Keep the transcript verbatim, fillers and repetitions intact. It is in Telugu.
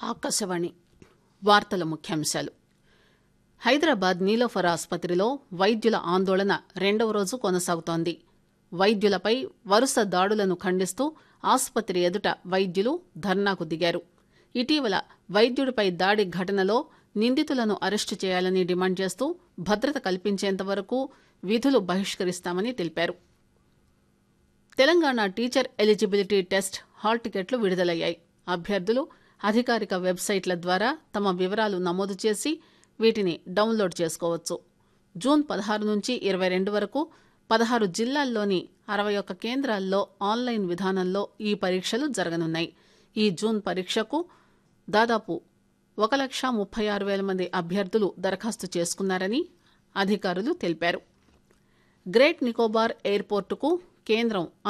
ఆకాశవాణి వార్తల ముఖ్యాంశాలు. హైదరాబాద్ నీలోఫర్ ఆసుపత్రిలో వైద్యుల ఆందోళన రెండవ రోజు కొనసాగుతోంది. వైద్యులపై వరుస దాడులను ఖండిస్తూ ఆసుపత్రి ఎదుట వైద్యులు ధర్నాకు దిగారు. ఇటీవల వైద్యుడిపై దాడి ఘటనలో నిందితులను అరెస్టు చేయాలని డిమాండ్ చేస్తూ భద్రత కల్పించేంత వరకు విధులు బహిష్కరిస్తామని తెలిపారు. Telangana teacher eligibility test hall టికెట్లు విడుదలయ్యాయి. అభ్యర్థులు అధికారిక వెబ్సైట్ల ద్వారా తమ వివరాలు నమోదు చేసి వీటిని డౌన్లోడ్ చేసుకోవచ్చు. జూన్ పదహారు నుంచి ఇరవై రెండు వరకు పదహారు జిల్లాల్లోని అరవై ఒక్క కేంద్రాల్లో ఆన్లైన్ విధానంలో ఈ పరీక్షలు జరగనున్నాయి. ఈ జూన్ పరీక్షకు దాదాపు ఒక లక్ష ముప్పై ఆరు వేల మంది అభ్యర్థులు దరఖాస్తు చేసుకున్నారని అధికారులు తెలిపారు. గ్రేట్ నికోబార్ ఎయిర్పోర్టుకు కేంద్రం